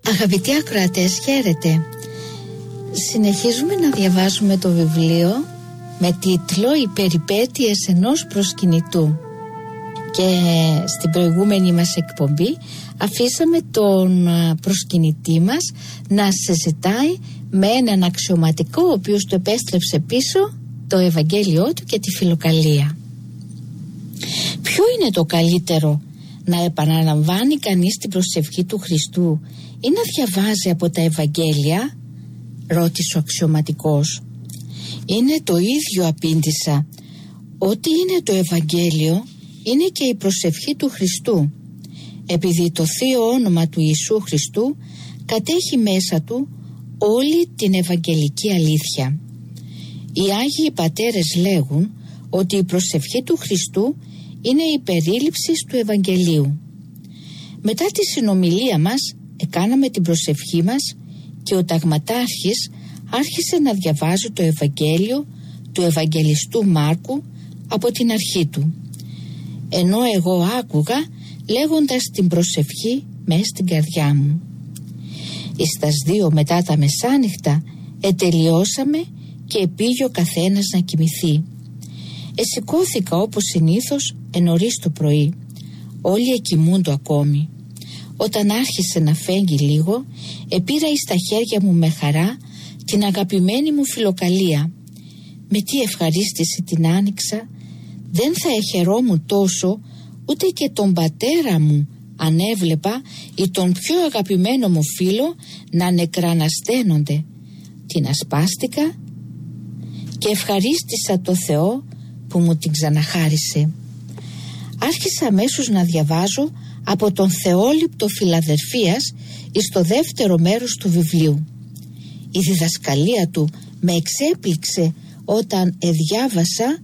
Αγαπητοί ακροατές, χαίρετε. Συνεχίζουμε να διαβάζουμε το βιβλίο με τίτλο «Οι περιπέτειες ενός προσκυνητού». Και στην προηγούμενη μας εκπομπή αφήσαμε τον προσκυνητή μας να συζητάει με έναν αξιωματικό, ο οποίος του επέστρεψε πίσω το Ευαγγέλιό του και τη φιλοκαλία. Ποιο είναι το καλύτερο, να επαναλαμβάνει κανείς την προσευχή του Χριστού ή να διαβάζει από τα Ευαγγέλια? Ρώτησε ο αξιωματικός. Είναι το ίδιο, απήντησα. Ό,τι είναι το Ευαγγέλιο είναι και η προσευχή του Χριστού, επειδή το θείο όνομα του Ιησού Χριστού κατέχει μέσα του όλη την Ευαγγελική αλήθεια. Οι Άγιοι Πατέρες λέγουν ότι η προσευχή του Χριστού είναι η περίληψη του Ευαγγελίου. Μετά τη συνομιλία μας εκάναμε την προσευχή μας και ο ταγματάρχης άρχισε να διαβάζει το Ευαγγέλιο του Ευαγγελιστού Μάρκου από την αρχή του, ενώ εγώ άκουγα λέγοντας την προσευχή μέσα στην καρδιά μου. Εις τας 2 μετά τα μεσάνυχτα ετελειώσαμε και επήγε ο καθένας να κοιμηθεί. Εσηκώθηκα όπως συνήθως νωρίς το πρωί. Όλοι εκοιμούντο ακόμη. Όταν άρχισε να φέγγει λίγο, επήρα εις τα χέρια μου με χαρά την αγαπημένη μου φιλοκαλία. Με τι ευχαρίστηση την άνοιξα. Δεν θα εχαιρόμουν τόσο ούτε και τον πατέρα μου αν έβλεπα ή τον πιο αγαπημένο μου φίλο να νεκρανασταίνονται. Την ασπάστηκα και ευχαρίστησα το Θεό που μου την ξαναχάρισε. Άρχισα αμέσως να διαβάζω από τον Θεόληπτο Φιλαδελφίας εις το δεύτερο μέρος του βιβλίου. Η διδασκαλία του με εξέπληξε όταν διάβασα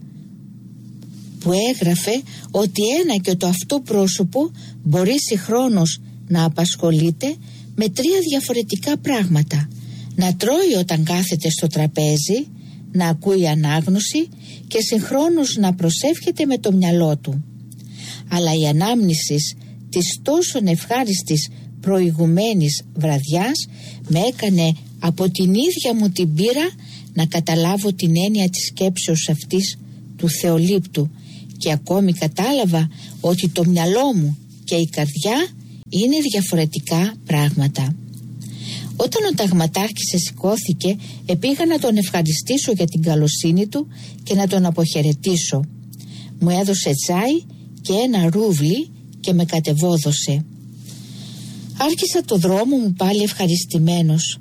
που έγραφε ότι ένα και το αυτό πρόσωπο μπορεί συγχρόνως να απασχολείται με 3 διαφορετικά πράγματα: να τρώει όταν κάθεται στο τραπέζι, να ακούει ανάγνωση και συγχρόνως να προσεύχεται με το μυαλό του. Αλλά η ανάμνηση της τόσο ευχάριστης προηγουμένης βραδιάς με έκανε από την ίδια μου την πείρα να καταλάβω την έννοια της σκέψεως αυτής του Θεολήπτου και ακόμη κατάλαβα ότι το μυαλό μου και η καρδιά είναι διαφορετικά πράγματα. Όταν ο ταγματάρχης σηκώθηκε, επήγα να τον ευχαριστήσω για την καλοσύνη του και να τον αποχαιρετήσω. Μου έδωσε τσάι και ένα ρούβλι και με κατεβόδωσε. Άρχισα το δρόμο μου πάλι ευχαριστημένος.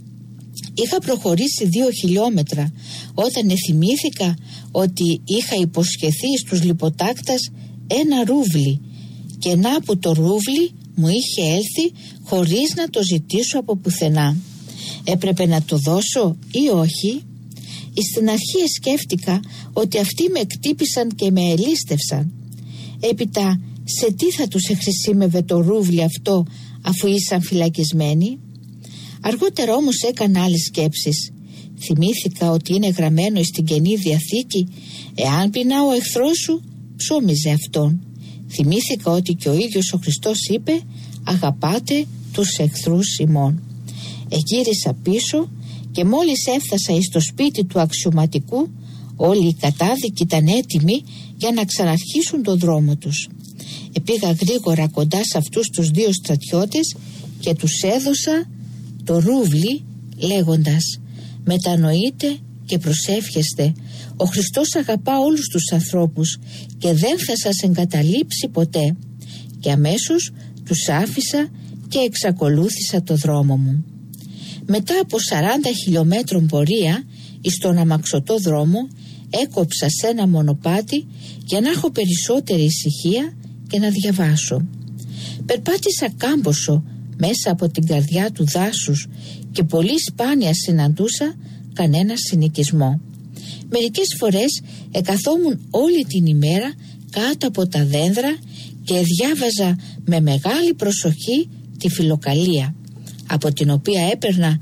Είχα προχωρήσει 2 χιλιόμετρα όταν θυμήθηκα ότι είχα υποσχεθεί στους λιποτάκτας ένα ρούβλι και να που το ρούβλι μου είχε έλθει χωρίς να το ζητήσω από πουθενά. Έπρεπε να το δώσω ή όχι? Στην αρχή σκέφτηκα ότι αυτοί με εκτύπησαν και με ελίστευσαν. Έπειτα σε τι θα τους εχρησίμευε το ρούβλι αυτό αφού ήσαν φυλακισμένοι? Αργότερα όμως έκανα άλλες σκέψεις. Θυμήθηκα ότι είναι γραμμένο στην Καινή Διαθήκη «Εάν πεινά ο εχθρός σου, ψώμιζε αυτόν». Θυμήθηκα ότι και ο ίδιος ο Χριστός είπε «Αγαπάτε τους εχθρούς ημών». Εγύρισα πίσω και μόλις έφτασα στο σπίτι του αξιωματικού, όλοι οι κατάδικοι ήταν έτοιμοι για να ξαναρχίσουν τον δρόμο τους. Πήγα γρήγορα κοντά σε αυτούς τους 2 στρατιώτες και τους έδωσα το ρούβλι λέγοντας «Μετανοείτε και προσεύχεστε. Ο Χριστός αγαπά όλους τους ανθρώπους και δεν θα σας εγκαταλείψει ποτέ». Και αμέσως τους άφησα και εξακολούθησα το δρόμο μου. Μετά από 40 χιλιόμετρων πορεία στον αμαξωτό δρόμο έκοψα σε ένα μονοπάτι για να έχω περισσότερη ησυχία και να διαβάσω. Περπάτησα κάμποσο μέσα από την καρδιά του δάσους και πολύ σπάνια συναντούσα κανένα συνοικισμό. Μερικές φορές εκαθόμουν όλη την ημέρα κάτω από τα δένδρα και διάβαζα με μεγάλη προσοχή τη φιλοκαλία, από την οποία έπαιρνα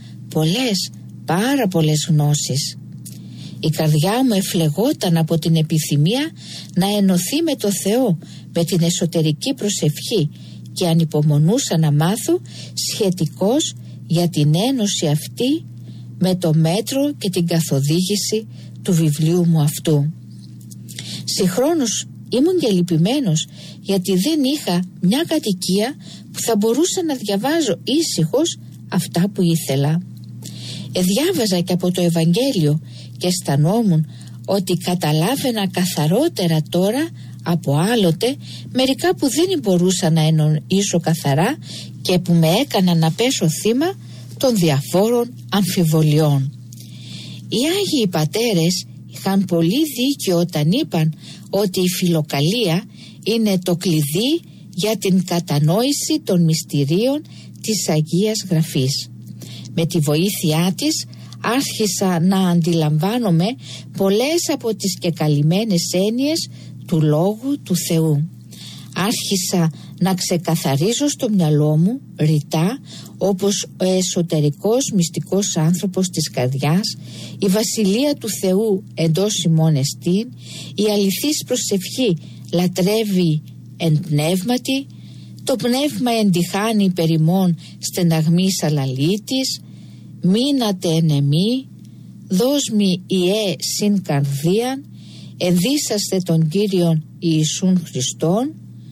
πάρα πολλές γνώσεις. Η καρδιά μου εφλεγόταν από την επιθυμία να ενωθεί με το Θεό με την εσωτερική προσευχή και ανυπομονούσα να μάθω σχετικώς για την ένωση αυτή με το μέτρο και την καθοδήγηση του βιβλίου μου αυτού. Συγχρόνως ήμουν και λυπημένος, γιατί δεν είχα μια κατοικία που θα μπορούσα να διαβάζω ήσυχος αυτά που ήθελα. Διάβαζα και από το Ευαγγέλιο και αισθανόμουν ότι καταλάβαινα καθαρότερα τώρα από άλλοτε μερικά που δεν μπορούσα να εννοήσω καθαρά και που με έκαναν να πέσω θύμα των διαφόρων αμφιβολιών. Οι Άγιοι Πατέρες είχαν πολύ δίκιο όταν είπαν ότι η φιλοκαλία είναι το κλειδί για την κατανόηση των μυστηρίων της Αγίας Γραφής. Με τη βοήθειά της άρχισα να αντιλαμβάνομαι πολλές από τις κεκαλυμμένες έννοιες του Λόγου του Θεού. Άρχισα να ξεκαθαρίζω στο μυαλό μου ρητά, όπως ο εσωτερικός μυστικός άνθρωπος της καρδιάς, η βασιλεία του Θεού εντός ημών εστίν, η αληθής προσευχή λατρεύει εν πνεύματι, το πνεύμα εντυχάνει περιμών στεναγμής αλαλήτης, μείνατε εν εμή, δώσ' μη ιέ συν καρδίαν, ενδύσαστε τον Κύριον Ιησούν Χριστόν,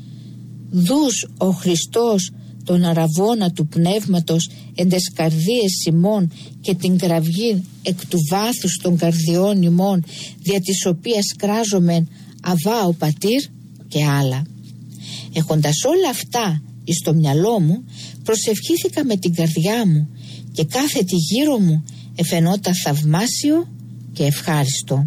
δούς ο Χριστός τον αραβώνα του πνεύματος εν τες καρδίες ημών και την κραυγή εκ του βάθους των καρδιών ημών, δια της οποίας κράζομεν αβά ο Πατήρ, και άλλα. Έχοντας όλα αυτά εις το μυαλό μου, προσευχήθηκα με την καρδιά μου και κάθε τι γύρω μου εφαινόταν θαυμάσιο και ευχάριστο.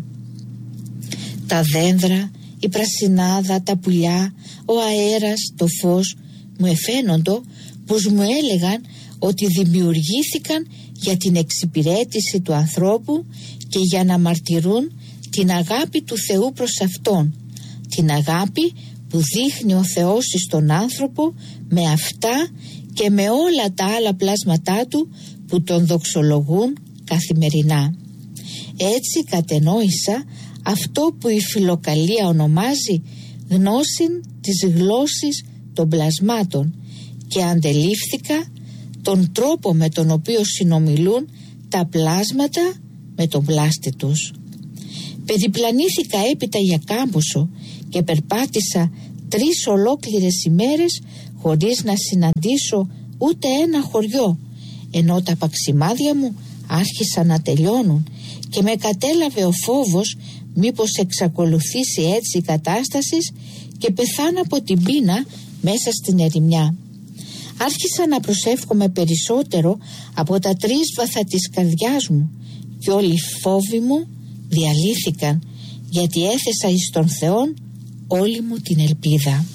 Τα δένδρα, η πρασινάδα, τα πουλιά, ο αέρας, το φως μου εφαίνοντο πως μου έλεγαν ότι δημιουργήθηκαν για την εξυπηρέτηση του ανθρώπου και για να μαρτυρούν την αγάπη του Θεού προς αυτόν, την αγάπη που δείχνει ο Θεός στον άνθρωπο με αυτά και με όλα τα άλλα πλάσματά του που τον δοξολογούν καθημερινά. Έτσι κατενόησα αυτό που η φιλοκαλία ονομάζει γνώσιν της γλώσσης των πλασμάτων και αντελήφθηκα τον τρόπο με τον οποίο συνομιλούν τα πλάσματα με τον πλάστη τους. Περιπλανήθηκα έπειτα για κάμποσο και περπάτησα 3 ολόκληρες ημέρες χωρίς να συναντήσω ούτε ένα χωριό, ενώ τα παξιμάδια μου άρχισαν να τελειώνουν και με κατέλαβε ο φόβος μήπως εξακολουθήσει έτσι η κατάσταση και πεθάνω από την πείνα μέσα στην ερημιά. Άρχισα να προσεύχομαι περισσότερο από τα τρίσβαθα της καρδιάς μου και όλοι οι φόβοι μου διαλύθηκαν, γιατί έθεσα εις τον Θεόν όλη μου την ελπίδα.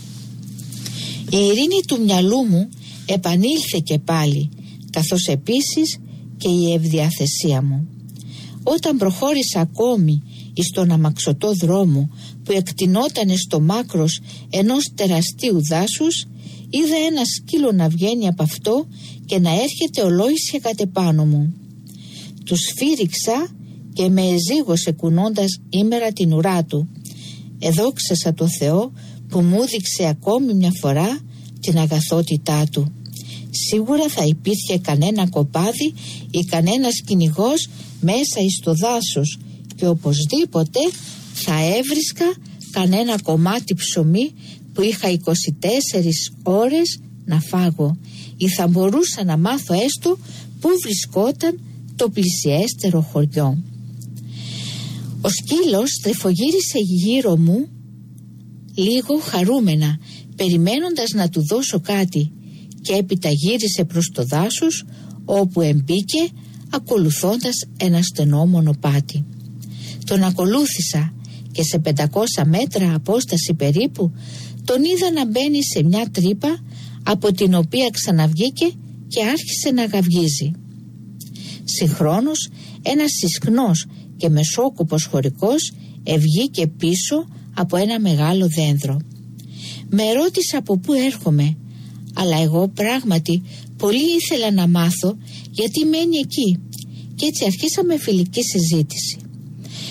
Η ειρήνη του μυαλού μου επανήλθε και πάλι, καθώς επίσης και η ευδιαθεσία μου. Όταν προχώρησα ακόμη εις τον αμαξωτό δρόμο που εκτινότανε στο μάκρος ενός τεραστίου δάσους, είδα ένα σκύλο να βγαίνει από αυτό και να έρχεται ολόησια κατ' επάνω μου. Του σφύριξα και με εζήγωσε κουνώντας ήμερα την ουρά του. Εδόξασα το Θεό που μου έδειξε ακόμη μια φορά την αγαθότητά του. Σίγουρα θα υπήρχε κανένα κοπάδι ή κανένας κυνηγός μέσα εις το δάσος και οπωσδήποτε θα έβρισκα κανένα κομμάτι ψωμί που είχα 24 ώρες να φάγω, ή θα μπορούσα να μάθω έστω πού βρισκόταν το πλησιέστερο χωριό. Ο σκύλος τρεφογύρισε γύρω μου λίγο χαρούμενα, περιμένοντας να του δώσω κάτι, και έπειτα γύρισε προς το δάσος, όπου εμπήκε ακολουθώντας ένα στενό μονοπάτι. Τον ακολούθησα και σε 500 μέτρα απόσταση περίπου τον είδα να μπαίνει σε μια τρύπα, από την οποία ξαναβγήκε και άρχισε να γαυγίζει. Συγχρόνως ένας συσκνός και μεσόκοπος χωρικός ευγήκε πίσω από ένα μεγάλο δένδρο. Με ρώτησε από πού έρχομαι, αλλά εγώ πράγματι πολύ ήθελα να μάθω γιατί μένει εκεί, και έτσι αρχίσαμε φιλική συζήτηση.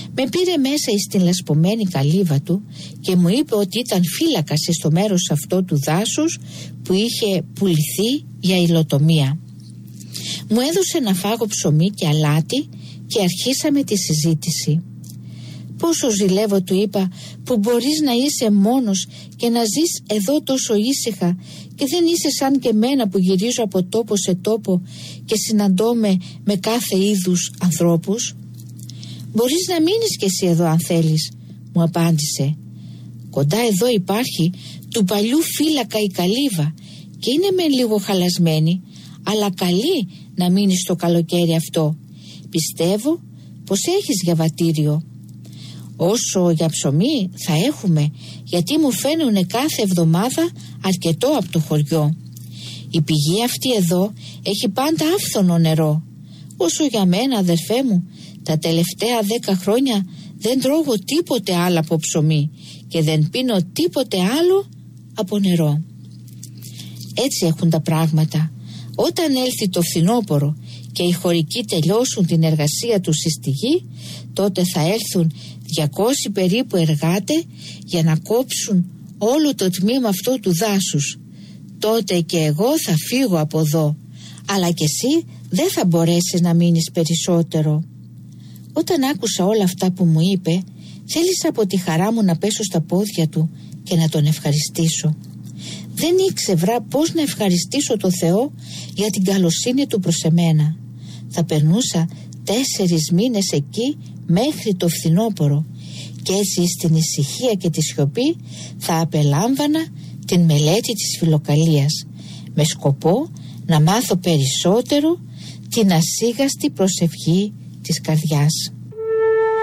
Με πήρε μέσα στην λασπωμένη καλύβα του και μου είπε ότι ήταν φύλακας στο μέρος αυτό του δάσους που είχε πουληθεί για υλοτομία. Μου έδωσε να φάγω ψωμί και αλάτι και αρχίσαμε τη συζήτηση. «Πόσο ζηλεύω», του είπα, «που μπορείς να είσαι μόνος και να ζεις εδώ τόσο ήσυχα και δεν είσαι σαν και μένα που γυρίζω από τόπο σε τόπο και συναντώμαι με κάθε είδους ανθρώπους». «Μπορείς να μείνεις κι εσύ εδώ αν θέλεις», μου απάντησε. «Κοντά εδώ υπάρχει του παλιού φύλακα η καλύβα και είναι μεν λίγο χαλασμένη, αλλά καλή να μείνεις το καλοκαίρι αυτό. Πιστεύω πως έχεις διαβατήριο». «Όσο για ψωμί θα έχουμε, γιατί μου φαίνουνε κάθε εβδομάδα αρκετό από το χωριό. Η πηγή αυτή εδώ έχει πάντα άφθονο νερό. Όσο για μένα, αδερφέ μου, τα τελευταία 10 χρόνια δεν τρώγω τίποτε άλλο από ψωμί και δεν πίνω τίποτε άλλο από νερό». Έτσι έχουν τα πράγματα. Όταν έλθει το φθινόπωρο και οι χωρικοί τελειώσουν την εργασία τους στη γη, τότε θα έρθουν 200 περίπου εργάτες για να κόψουν όλο το τμήμα αυτό του δάσους. Τότε και εγώ θα φύγω από εδώ, αλλά και εσύ δεν θα μπορέσεις να μείνεις περισσότερο. Όταν άκουσα όλα αυτά που μου είπε, θέλησα από τη χαρά μου να πέσω στα πόδια του και να τον ευχαριστήσω. Δεν ήξερα πώς να ευχαριστήσω το Θεό για την καλοσύνη του προς εμένα. Θα περνούσα 4 μήνες εκεί μέχρι το φθινόπωρο και έτσι στην ησυχία και τη σιωπή θα απελάμβανα την μελέτη της φιλοκαλίας με σκοπό να μάθω περισσότερο την ασίγαστη προσευχή της καρδιάς.